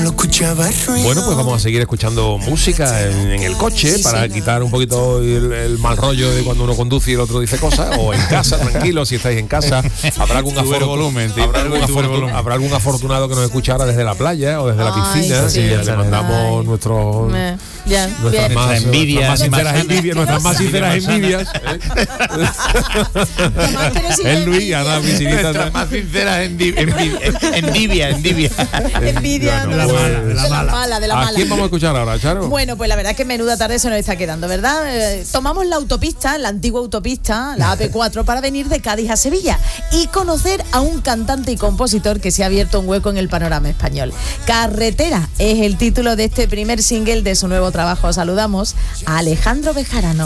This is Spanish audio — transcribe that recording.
Bueno, pues vamos a seguir escuchando música en el coche para quitar un poquito el mal rollo de cuando uno conduce y el otro dice cosas, o en casa, tranquilo, si estáis en casa. Habrá algún afortunado que nos escuchara desde la playa o desde la piscina. Sí, le mandamos nuestras más sinceras envidias. Es Luis, Ana, nuestras más sinceras envidia. De la mala. ¿A quién vamos a escuchar ahora, Charo? Bueno, pues la verdad es que menuda tarde se nos está quedando, ¿verdad? Tomamos la autopista, la antigua autopista, la AP4, para venir de Cádiz a Sevilla y conocer a un cantante y compositor que se ha abierto un hueco en el panorama español. Carretera es el título de este primer single de su nuevo trabajo. Saludamos a Alejandro Bejarano.